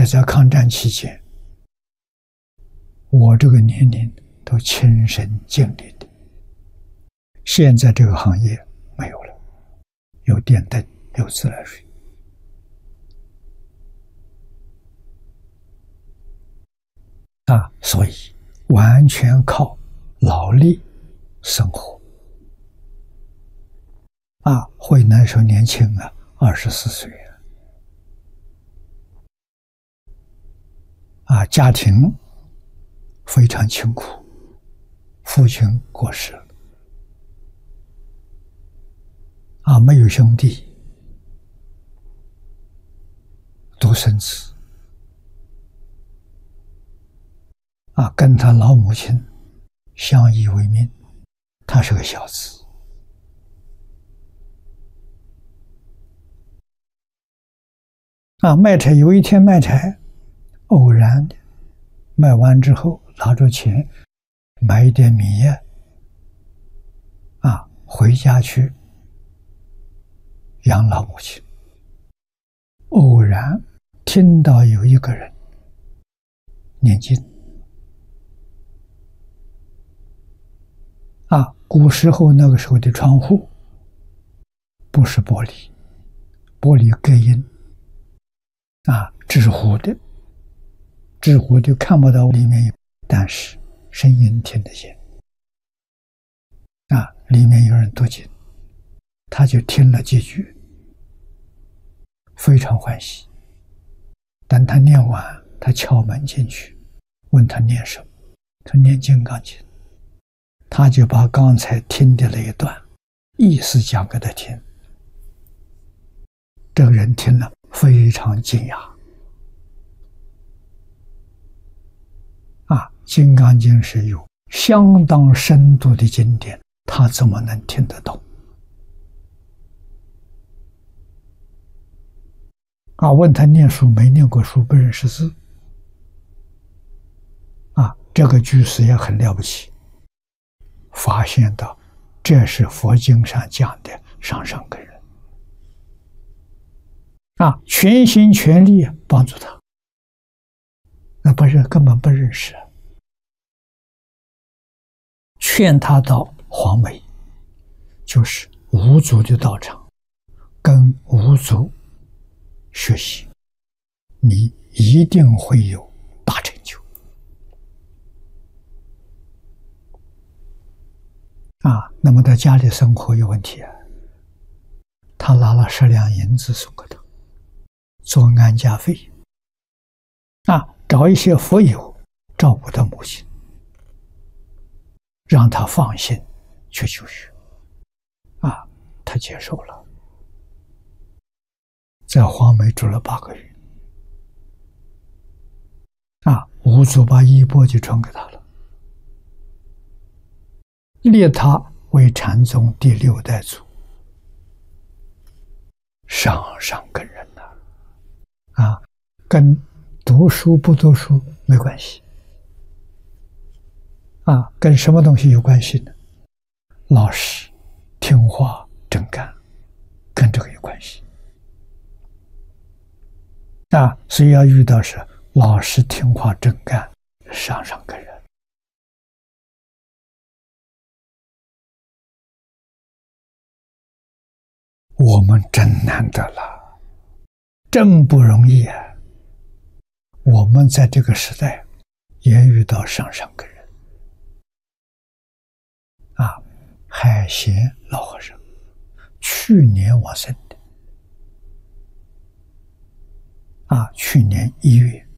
且在抗战期间，我这个年龄都亲身经历的。现在这个行业没有了，有电灯，有自来水。所以完全靠劳力生活。慧那时候年轻24岁家庭非常清苦，父亲过世了，没有兄弟，独生子，跟他老母亲相依为命，他是个小子。卖柴，有一天卖柴，偶然的卖完之后，拿着钱买一点米回家去养老母亲。偶然听到有一个人念经。古时候那个时候的窗户不是玻璃，玻璃隔音纸糊的，纸糊就看不到里面有，但是声音听得见。里面有人读经，他就听了几句，非常欢喜。等他念完，他敲门进去，问他念什么，他念金刚经。他就把刚才听的那一段意思讲给他听。这个人听了非常惊讶。金刚经是有相当深度的经典，他怎么能听得懂？问他念书没念过书，不认识字。这个居士也很了不起，发现到这是佛经上讲的上上根人，全心全力帮助他。那不是根本不认识，劝他到黄梅，就是五祖的道场，跟五祖学习，你一定会有大成就。那么在家里生活有问题他拿了10两银子送给他做安家费，找一些佛友照顾他母亲，让他放心去求学。他接受了，在黄梅住了8个月。五祖把衣钵就传给他了，立他为禅宗第6代祖，上上根人跟读书不读书没关系，跟什么东西有关系呢？老实、听话、真干，跟这个有关系。所以要遇到是老实、听话、真干，上上根人。我们真难得了，真不容易我们在这个时代也遇到上上根人海贤老和尚去年往生的去年1月